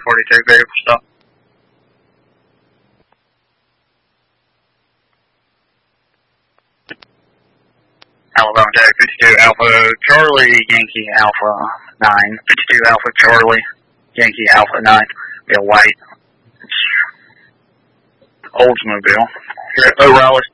242, vehicle stop. Alabama Tag 52 Alpha Charlie Yankee Alpha 9. 52 Alpha Charlie Yankee Alpha 9. Be a white Oldsmobile. Here at O'Reilly's